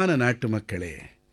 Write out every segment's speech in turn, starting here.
பிரியமான நாட்டுமக்களே,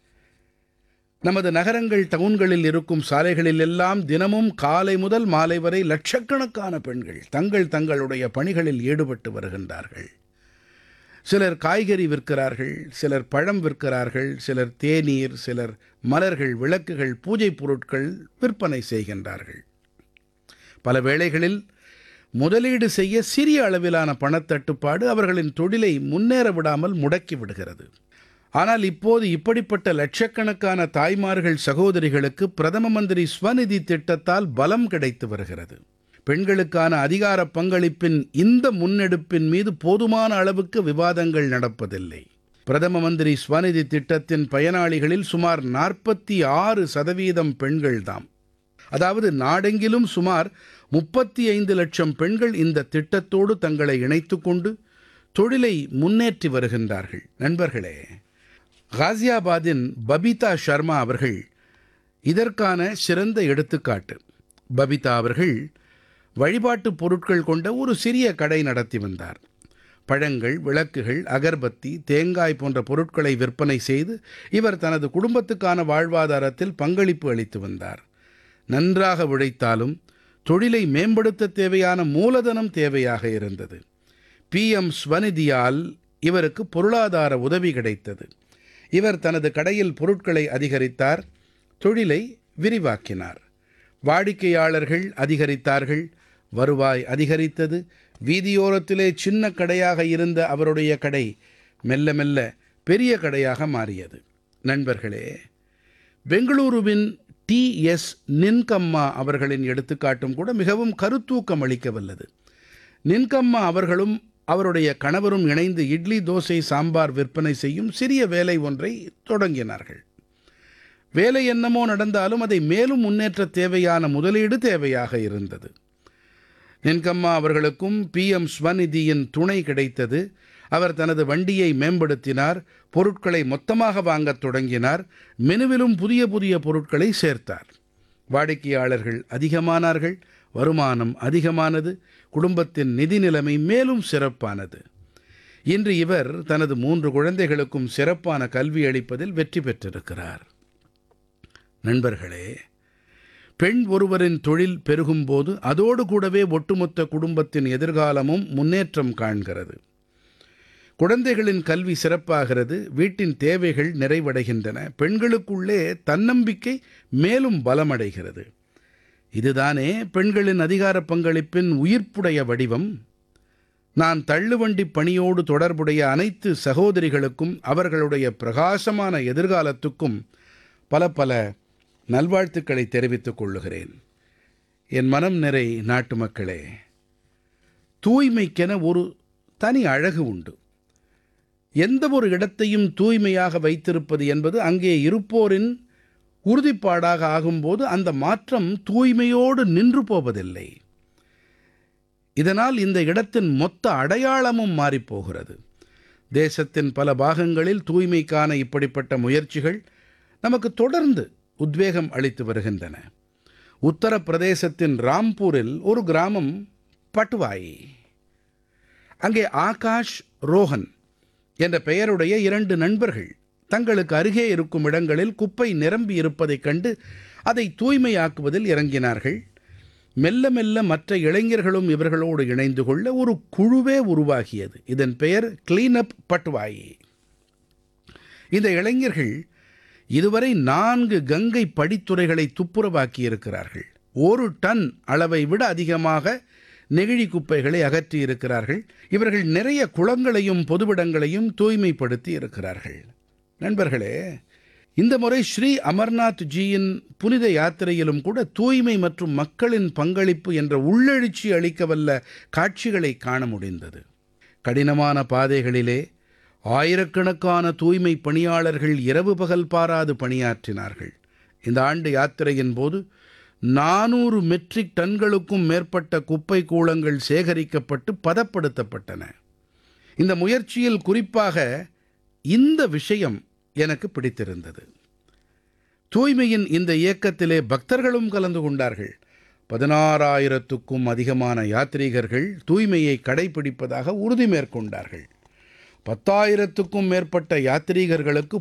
நமது நகரங்கள், டவுன்களில் இருக்கும் சாலைகளில் எல்லாம் தினமும் காலை முதல் மாலை வரை லட்சக்கணக்கான பெண்கள் தங்களுடைய பணிகளில் ஈடுபட்டு வருகின்றார்கள். சிலர் காய்கறி விற்கிறார்கள், சிலர் பழம் விற்கிறார்கள், சிலர் தேநீர், சிலர் மலர்கள், விளக்குகள், பூஜைப் பொருட்கள் விற்பனை செய்கின்றார்கள். பல வேளைகளில் முதலீடு செய்ய சிறிய அளவிலான பணத்தட்டுப்பாடு அவர்களின் தொழிலை முன்னேற விடாமல் முடக்கி விடுகிறது. ஆனால் இப்போது இப்படிப்பட்ட லட்சக்கணக்கான தாய்மார்கள், சகோதரிகளுக்கு பிரதம மந்திரி ஸ்வநிதி திட்டத்தால் பலம் கிடைத்து வருகிறது. பெண்களுக்கான அதிகார பங்களிப்பின் இந்த முன்னெடுப்பின் மீது போதுமான அளவுக்கு விவாதங்கள் நடப்பதில்லை. பிரதம மந்திரி ஸ்வநிதி திட்டத்தின் பயனாளிகளில் சுமார் 46% பெண்கள்தாம். அதாவது நாடெங்கிலும் சுமார் 35 லட்சம் பெண்கள் இந்த திட்டத்தோடு தங்களை இணைத்துக் கொண்டு தொழிலை முன்னேற்றி வருகின்றார்கள். நண்பர்களே, காசியாபாதின் பபிதா ஷர்மா அவர்கள் இதற்கான சிறந்த எடுத்துக்காட்டு. பபிதா அவர்கள் வழிபாட்டுப் பொருட்கள் கொண்ட ஒரு சிறிய கடை நடத்தி வந்தார். பழங்கள், விளக்குகள், அகர்பத்தி, தேங்காய் போன்ற பொருட்களை விற்பனை செய்து இவர் தனது குடும்பத்துக்கான வாழ்வாதாரத்தில் பங்களிப்பு அளித்து வந்தார். நன்றாக உழைத்தாலும் தொழிலை மேம்படுத்த தேவையான மூலதனம் தேவையாக இருந்தது. PM ஸ்வநிதியால் இவருக்கு பொருளாதார உதவி கிடைத்தது. இவர் தனது கடையில் பொருட்களை அதிகரித்தார், தொழிலை விரிவாக்கினார். வாடிக்கையாளர்கள் அதிகரித்தார்கள், வருவாய் அதிகரித்தது. வீதியோரத்திலே சின்ன கடையாக இருந்த அவருடைய கடை மெல்ல மெல்ல பெரிய கடையாக மாறியது. நண்பர்களே, பெங்களூருவின் TS நின்கம்மா அவர்களின் எடுத்துக்காட்டும் கூட மிகவும் கருத்தூக்கம் அளிக்க வல்லது. நின்கம்மா அவர்களும் அவருடைய கணவரும் இணைந்து இட்லி, தோசை, சாம்பார் விற்பனை செய்யும் சிறிய வேலை ஒன்றை தொடங்கினார்கள். வேலை என்னமோ நடந்தாலும் அதை மேலும் முன்னேற்ற தேவையான முதலீடு தேவையாக இருந்தது. நின்கம்மா அவர்களுக்கும் PM ஸ்வநிதியின் துணை கிடைத்தது. அவர் தனது வண்டியை மேம்படுத்தினார், பொருட்களை மொத்தமாக வாங்கத் தொடங்கினார், மெனுவிலும் புதிய புதிய பொருட்களை சேர்த்தார். வாடிக்கையாளர்கள் அதிகமானார்கள், வருமானம் அதிகமானது, குடும்பத்தின் நிதி நிலைமை மேலும் சிறப்பானது. இன்று இவர் தனது 3 குழந்தைகளுக்கும் சிறப்பான கல்வி அளிப்பதில் வெற்றி பெற்றிருக்கிறார். நண்பர்களே, பெண் ஒருவரின் தொழில் பெருகும்போது அதோடு கூடவே ஒட்டுமொத்த குடும்பத்தின் எதிர்காலமும் முன்னேற்றம் காண்கிறது. குழந்தைகளின் கல்வி சிறப்பாகிறது, வீட்டின் தேவைகள் நிறைவடைகின்றன, பெண்களுக்குள்ளே தன்னம்பிக்கை மேலும் பலமடைகிறது. இதுதானே பெண்களின் அதிகார பங்களிப்பின் உயிர்ப்புடைய வடிவம். நான் தள்ளுவண்டி பணியோடு தொடர்புடைய அனைத்து சகோதரிகளுக்கும் அவர்களுடைய பிரகாசமான எதிர்காலத்துக்கும் பல பல நல்வாழ்த்துக்களை தெரிவித்துக் கொள்ளுகிறேன். என் மனம் நிறை நாட்டு மக்களே, தூய்மைக்கென ஒரு தனி அழகு உண்டு. எந்த ஒரு இடத்தையும் தூய்மையாக வைத்திருப்பது என்பது அங்கே இருப்போரின் உறுதிப்பாடாக ஆகும்போது அந்த மாற்றம் தூய்மையோடு நின்று போவதில்லை. இதனால் இந்த இடத்தின் மொத்த அடையாளமும் மாறிப்போகிறது. தேசத்தின் பல பாகங்களில் தூய்மைக்கான இப்படிப்பட்ட முயற்சிகள் நமக்கு தொடர்ந்து உத்வேகம் அளித்து வருகின்றன. உத்தரப்பிரதேசத்தின் ராம்பூரில் ஒரு கிராமம் பட்வாயி. அங்கே ஆகாஷ், ரோஹன் என்ற பெயருடைய 2 நண்பர்கள் தங்களுக்கு அருகே இருக்கும் இடங்களில் குப்பை நிரம்பி இருப்பதைக் கண்டு அதை தூய்மையாக்குவதில் இறங்கினார்கள். மெல்ல மெல்ல மற்ற இளைஞர்களும் இவர்களோடு இணைந்து கொள்ள ஒரு குழுவே உருவாகியது. இதன் பெயர் கிளீன் அப் பட்வாயி. இந்த இளைஞர்கள் இதுவரை 4 கங்கை படித்துறைகளை துப்புரவாக்கி இருக்கிறார்கள். 1 டன் அளவை விட அதிகமாக நெகிழி குப்பைகளை அகற்றி இருக்கிறார்கள். இவர்கள் நிறைய குளங்களையும் பொதுவிடங்களையும் தூய்மைப்படுத்தி இருக்கிறார்கள். நண்பர்களே, இந்த முறை ஸ்ரீ அமர்நாத் ஜியின் புனித யாத்திரையிலும் கூட தூய்மை மற்றும் மக்களின் பங்களிப்பு என்ற உள்ளெழுச்சி அளிக்கவல்ல காட்சிகளை காண முடிந்தது. கடினமான பாதைகளிலே ஆயிரக்கணக்கான தூய்மை பணியாளர்கள் இரவு பகல் பாராது பணியாற்றினார்கள். இந்த ஆண்டு யாத்திரையின் போது 400 மெட்ரிக் டன்களுக்கும் மேற்பட்ட குப்பை கூளங்கள் சேகரிக்கப்பட்டு பதப்படுத்தப்பட்டன. இந்த முயற்சியில் குறிப்பாக இந்த விஷயம் எனக்கு பிடித்திருந்தது. தூய்மையின் இந்த இயக்கத்திலே பக்தர்களும் கலந்து கொண்டார்கள். 16,000க்கும் அதிகமான யாத்ரீகர்கள் தூய்மையை கடைபிடிப்பதாக உறுதி மேற்கொண்டார்கள். 10,000க்கும் மேற்பட்ட யாத்ரீகர்களுக்கு